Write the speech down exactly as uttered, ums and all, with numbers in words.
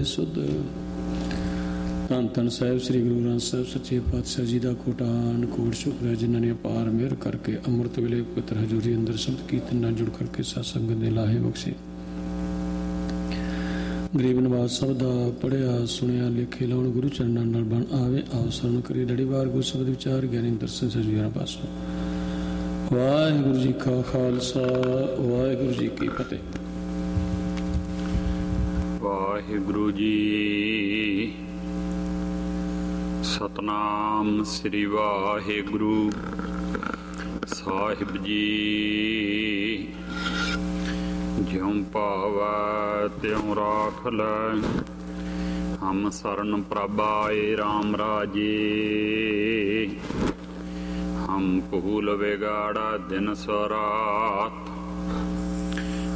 ਸੁਧ। ਧੰਨ ਧੰਨ ਸਾਹਿਬ ਸ੍ਰੀ ਗੁਰੂ ਗ੍ਰੰਥ ਸਾਹਿਬ ਸੱਚੇ ਪਾਤਸ਼ਾਹ ਜੀ ਦਾ ਕੋਟਾਨ ਕੋਟ ਸ਼ੁਕਰ ਹੈ, ਜਿਨ੍ਹਾਂ ਨੇ ਅਪਾਰ ਮਿਹਰ ਕਰਕੇ ਅੰਮ੍ਰਿਤ ਵੇਲੇ ਪਵਿੱਤਰ ਹਜ਼ੂਰੀ ਅੰਦਰ ਸ਼ਬਦ ਕੀਰਤਨ ਨਾਲ ਜੁੜ ਕਰਕੇ ਸਤ ਸੰਗਤ ਦੇ ਲਾਹੇ ਬਖਸ਼ੇ। ਗਰੀਬ ਨਵਾਜ਼ ਸਭ ਦਾ ਪੜ੍ਹਿਆ ਸੁਣਿਆ ਲੇਖੇ ਲਾਉਣ ਗੁਰੂ ਚਰਨਾਂ ਨਾਲ ਬਣ ਆਵੇ। ਆਓ ਸਰਨ ਕਰੀ ਲੜੀ ਵਾਰ ਗੁਰੂ ਸ਼ਬਦ ਵਿਚਾਰ ਗਿਆਨੀ ਦਰਸ਼ਨ ਸਜੀਆਂ ਪਾਸੋਂ। ਵਾਹਿਗੁਰੂ ਜੀ ਕਾ ਖਾਲਸਾ ਵਾਹਿਗੁਰੂ ਜੀ ਕੀ ਫਤਿਹ। ਵਾਹਿਗੁਰੂ ਜੀ ਸਤਨਾਮ ਸ੍ਰੀ ਵਾਹਿਗੁਰੂ ਸਾਹਿਬ ਜੀ। ਜਿਉਂ ਭਾਵੈ ਤਿਉਂ ਰਾਖ ਲੈ, ਹਮ ਸਰਨ ਪ੍ਰਭ ਆਏ ਰਾਮ ਰਾਜੇ। ਹਮ ਭੂਲ ਵਿਗਾੜਾ ਦਿਨ ਸਰਾਤ,